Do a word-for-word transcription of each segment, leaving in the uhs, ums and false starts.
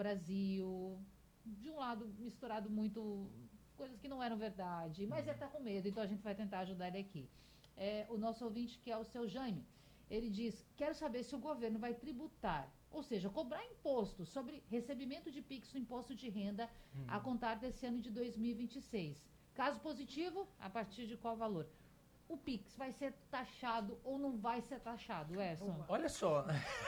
Brasil, de um lado misturado muito coisas que não eram verdade, mas ele está com medo, então a gente vai tentar ajudar ele aqui. É, o nosso ouvinte, que é o seu Jaime, ele diz: quero saber se o governo vai tributar, ou seja, cobrar imposto sobre recebimento de Pix no imposto de renda hum. a contar desse ano de dois mil e vinte e seis. Caso positivo, a partir de qual valor? O Pix vai ser taxado ou não vai ser taxado, Edson? Olha só,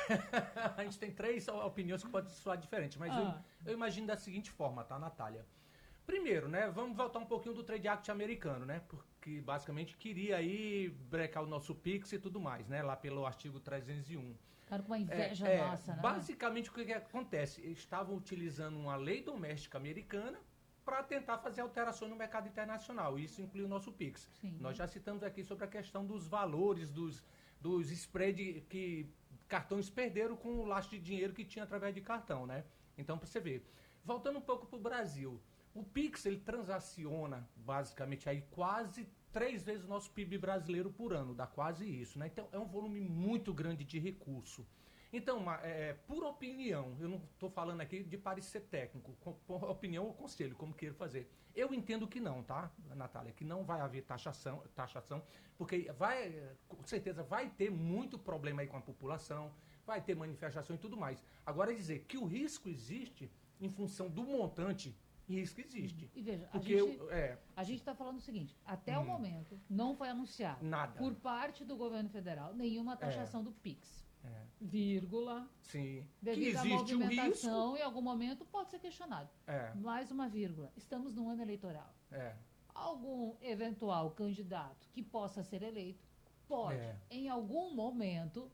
a gente tem três opiniões que podem soar diferentes, mas ah. eu, eu imagino da seguinte forma, tá, Natália? Primeiro, né, vamos voltar um pouquinho do Trade Act americano, né, porque basicamente queria aí brecar o nosso Pix e tudo mais, né, lá pelo artigo trezentos e um. Cara, com uma inveja é, nossa, é, né? Basicamente, o que, que acontece? Eles estavam utilizando uma lei doméstica americana para tentar fazer alterações no mercado internacional. Isso inclui o nosso Pix. Sim. Nós já citamos aqui sobre a questão dos valores, dos, dos spread que cartões perderam com o lastro de dinheiro que tinha através de cartão, né? Então, para você ver. Voltando um pouco para o Brasil, o Pix, ele transaciona, basicamente, aí quase três vezes o nosso P I B brasileiro por ano, dá quase isso, né? Então, é um volume muito grande de recurso. Então, é, por opinião, eu não estou falando aqui de parecer técnico, com, por opinião ou conselho, como queira fazer. Eu entendo que não, tá, Natália? Que não vai haver taxação, taxação, porque vai, com certeza vai ter muito problema aí com a população, vai ter manifestação e tudo mais. Agora, dizer que o risco existe em função do montante, risco existe. E veja, porque a gente eu, é, a gente está falando o seguinte: até hum, o momento não foi anunciado nada por parte do governo federal nenhuma taxação é. do Pix. É. Vírgula. Sim. Devido que existe à movimentação, o risco. em algum momento pode ser questionado. É. Mais uma vírgula. Estamos no ano eleitoral. É. Algum eventual candidato que possa ser eleito pode, é. em algum momento,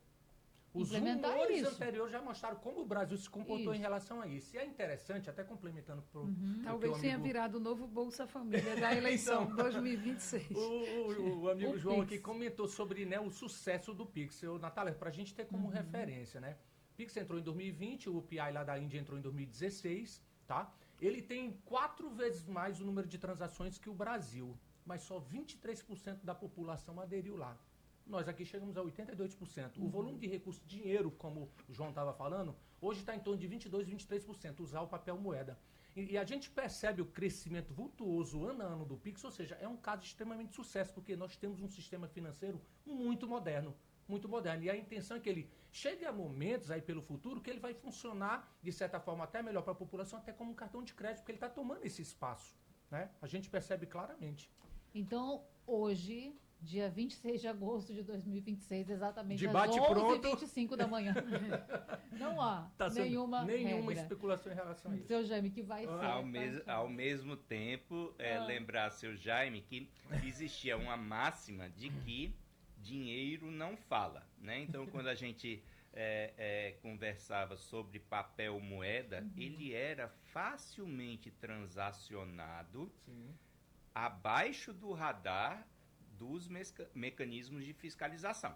Os implementar rumores isso. anteriores já mostraram como o Brasil se comportou isso. em relação a isso. E é interessante, até complementando para o uhum. Talvez amigo... tenha virado o novo Bolsa Família da eleição então, dois mil e vinte e seis. O, o, o amigo o João Pix. aqui comentou sobre, né, o sucesso do Pix. Eu, Natália, para a gente ter como uhum. referência, né? O Pix entrou em dois mil e vinte, o U P I lá da Índia entrou em dois mil e dezesseis, tá? Ele tem quatro vezes mais o número de transações que o Brasil, mas só vinte e três por cento da população aderiu lá. Nós aqui chegamos a oitenta e dois por cento. Uhum. O volume de recurso, dinheiro, como o João estava falando, hoje está em torno de vinte e dois, vinte e três por cento, usar o papel moeda. E, e a gente percebe o crescimento vultuoso ano a ano do Pix, ou seja, é um caso de extremamente sucesso, porque nós temos um sistema financeiro muito moderno, muito moderno. E a intenção é que ele chegue a momentos aí pelo futuro que ele vai funcionar, de certa forma, até melhor para a população, até como um cartão de crédito, porque ele está tomando esse espaço, né? A gente percebe claramente. Então, hoje, dia vinte e seis de agosto de dois mil e vinte e seis, exatamente Debate às onze pronto. e vinte e cinco da manhã. Não há tá nenhuma Nenhuma regra. especulação em relação a isso. Seu Jaime, que vai ah, ser... Ao, mes ao mesmo tempo, é, ah. lembrar, seu Jaime, que existia uma máxima de que dinheiro não fala, né? Então, quando a gente é, é, conversava sobre papel moeda, uhum. ele era facilmente transacionado Sim. abaixo do radar dos meca mecanismos de fiscalização.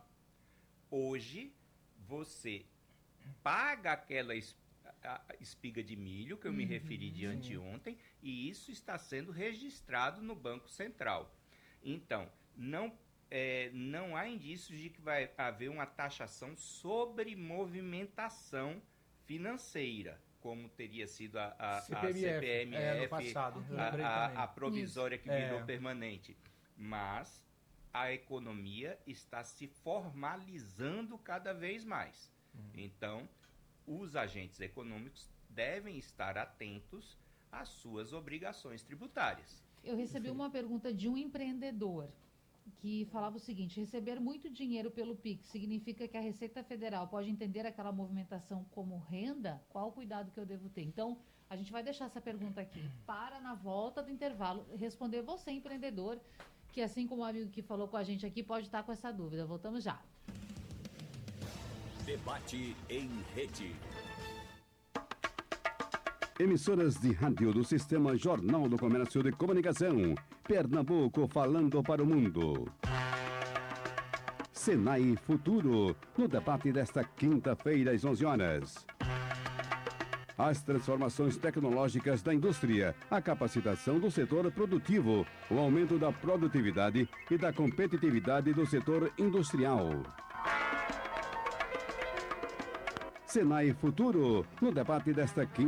Hoje, você paga aquela es a espiga de milho, que eu uhum, me referi de anteontem, e isso está sendo registrado no Banco Central. Então, não, é, não há indícios de que vai haver uma taxação sobre movimentação financeira, como teria sido a, a, C P M F, a C P M F, é, no passado, a, a, a provisória isso. que virou é. permanente. Mas a economia está se formalizando cada vez mais. Uhum. Então, os agentes econômicos devem estar atentos às suas obrigações tributárias. Eu recebi uma pergunta de um empreendedor que falava o seguinte: receber muito dinheiro pelo Pix significa que a Receita Federal pode entender aquela movimentação como renda? Qual o cuidado que eu devo ter? Então, a gente vai deixar essa pergunta aqui para, na volta do intervalo, responder você, empreendedor, que assim como o amigo que falou com a gente aqui, pode estar com essa dúvida. Voltamos já. Debate em rede. Emissoras de rádio do Sistema Jornal do Comércio de Comunicação. Pernambuco falando para o mundo. Senai Futuro, no debate desta quinta-feira às onze horas. As transformações tecnológicas da indústria, a capacitação do setor produtivo, o aumento da produtividade e da competitividade do setor industrial. Senai Futuro, no debate desta quinta